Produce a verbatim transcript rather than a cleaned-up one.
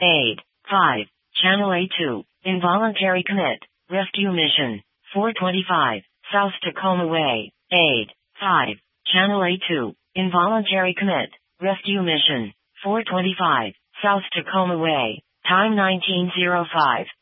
Aid. five. Channel A two. Involuntary commit. Rescue mission. four twenty-five. South Tacoma Way. Aid. five. Channel A two. Involuntary commit. Rescue mission. four twenty-five. South Tacoma Way. Time nineteen oh five.